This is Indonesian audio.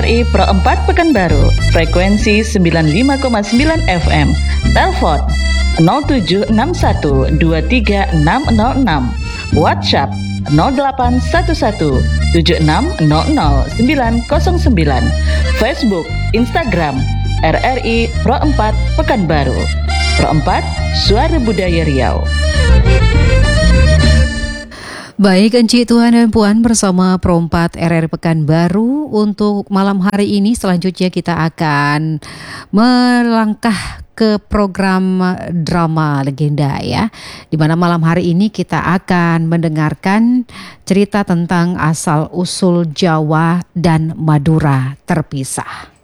RRI Pro 4 Pekanbaru, frekuensi 95,9 FM. Telepon 0761 23606. WhatsApp 0811 7600 909. Facebook, Instagram RRI Pro 4 Pekanbaru. Pro 4, Suara Budaya Riau. Baik, Encik, Tuhan dan Puan, bersama Pro 4 RRI Pekanbaru. Untuk malam hari ini selanjutnya kita akan melangkah ke program drama legenda ya. Di mana malam hari ini kita akan mendengarkan cerita tentang asal usul Jawa dan Madura terpisah.